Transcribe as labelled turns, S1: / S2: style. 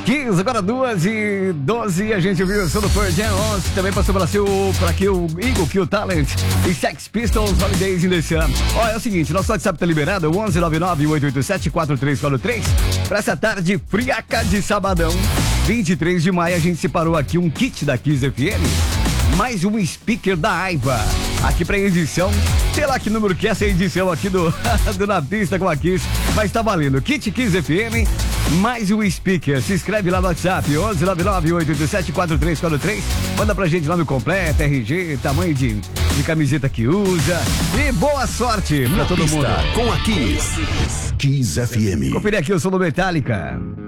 S1: 15, agora 2h12, a gente viu o som do Pearl Jam 11, também passou por aqui o Eagle Kill Talent e Sex Pistols Holidays in the Sun. Ó, é o seguinte, nosso WhatsApp tá liberado, 1199-887-4343, pra essa tarde friaca de sabadão, 23 de maio, a gente separou aqui um kit da Kiss FM, mais um speaker da Aiva, aqui pra edição, sei lá que número que é essa edição aqui do Na Pista com a Kiss, mas tá valendo, kit Kiss FM, mais um speaker, se inscreve lá no WhatsApp, 1199-887-4343, manda pra gente nome completo, RG, tamanho de camiseta que usa, e boa sorte pra todo mundo.
S2: Com a Kiss. Kiss FM.
S1: Confere aqui o som do Metallica.